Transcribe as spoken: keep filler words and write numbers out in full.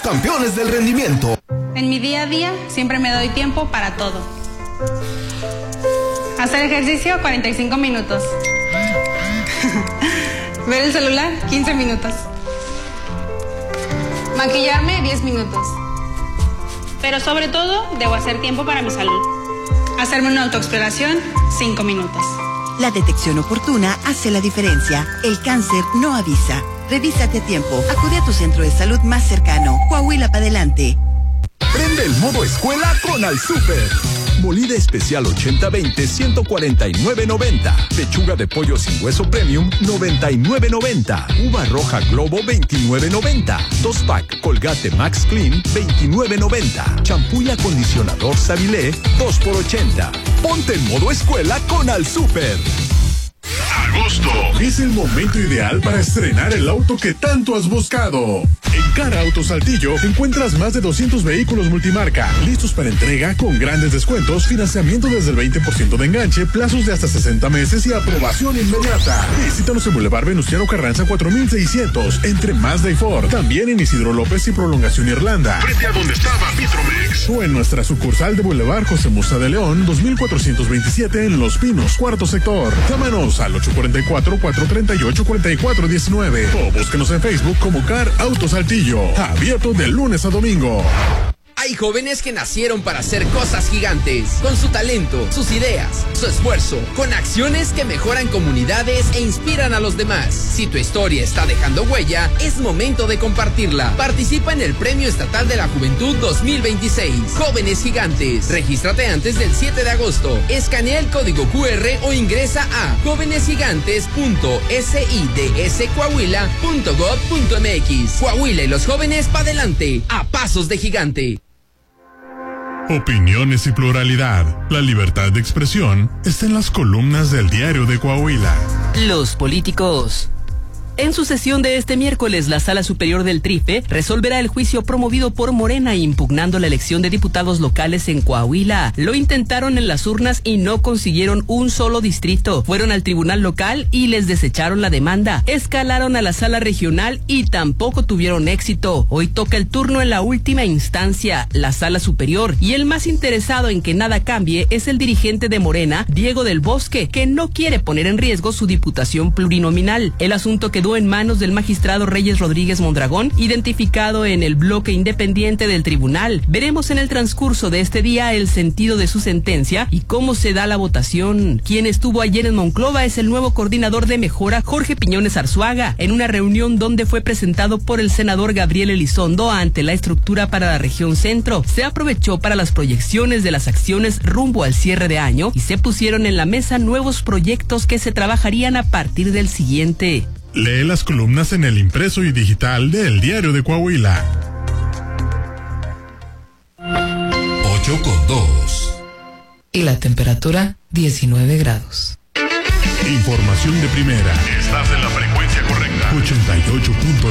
campeones del rendimiento. En mi día a día siempre me doy tiempo para todo. Hacer ejercicio cuarenta y cinco minutos. Ver el celular quince minutos. Maquillarme diez minutos. Pero sobre todo debo hacer tiempo para mi salud. Hacerme una autoexploración cinco minutos. La detección oportuna hace la diferencia. El cáncer no avisa. Revísate a tiempo. Acude a tu centro de salud más cercano. Coahuila para adelante. Prende el modo escuela con Al Super. Molida especial ochenta veinte, ciento cuarenta y nueve noventa. Pechuga de pollo sin hueso premium, noventa y nueve noventa. Uva roja Globo, veintinueve noventa. Dos pack Colgate Max Clean, veintinueve noventa. Champú y acondicionador Savilé, dos por ochenta. Ponte en modo escuela con Al Super. Agosto es el momento ideal para estrenar el auto que tanto has buscado. En Cara Auto Saltillo encuentras más de doscientos vehículos multimarca, listos para entrega con grandes descuentos, financiamiento desde el veinte por ciento de enganche, plazos de hasta sesenta meses y aprobación inmediata. Visítanos en Boulevard Venustiano Carranza cuatro mil seiscientos, entre Mazda y Ford. También en Isidro López y Prolongación Irlanda. Frente a donde estaba Vitromex. O en nuestra sucursal de Boulevard José Musa de León, dos mil cuatrocientos veintisiete en Los Pinos, cuarto sector. Llámanos al ocho cuatro cuatro, cuatro tres ocho, cuatro cuatro uno nueve o búsquenos en Facebook como Car Auto Saltillo. Abierto de lunes a domingo. Hay jóvenes que nacieron para hacer cosas gigantes, con su talento, sus ideas, su esfuerzo, con acciones que mejoran comunidades e inspiran a los demás. Si tu historia está dejando huella, es momento de compartirla. Participa en el Premio Estatal de la Juventud dos mil veintiséis. Jóvenes Gigantes. Regístrate antes del siete de agosto. Escanea el código cu erre o ingresa a jóvenes gigantes punto sids coahuila punto gob punto mx. Coahuila y los jóvenes pa' adelante, a pasos de gigante. Opiniones y pluralidad. La libertad de expresión está en las columnas del Diario de Coahuila. Los políticos. En su sesión de este miércoles, la Sala Superior del Trife resolverá el juicio promovido por Morena impugnando la elección de diputados locales en Coahuila. Lo intentaron en las urnas y no consiguieron un solo distrito. Fueron al tribunal local y les desecharon la demanda. Escalaron a la sala regional y tampoco tuvieron éxito. Hoy toca el turno en la última instancia, la Sala Superior. Y el más interesado en que nada cambie es el dirigente de Morena, Diego del Bosque, que no quiere poner en riesgo su diputación plurinominal. El asunto quedó en manos del magistrado Reyes Rodríguez Mondragón, identificado en el bloque independiente del tribunal. Veremos en el transcurso de este día el sentido de su sentencia y cómo se da la votación. Quien estuvo ayer en Monclova es el nuevo coordinador de Mejora, Jorge Piñones Arzuaga, en una reunión donde fue presentado por el senador Gabriel Elizondo ante la estructura para la región centro. Se aprovechó para las proyecciones de las acciones rumbo al cierre de año y se pusieron en la mesa nuevos proyectos que se trabajarían a partir del siguiente. Lee las columnas en el impreso y digital de El Diario de Coahuila. ocho con dos. Y la temperatura, diecinueve grados. Información de primera. Estás en la frecuencia correcta. ochenta y ocho punto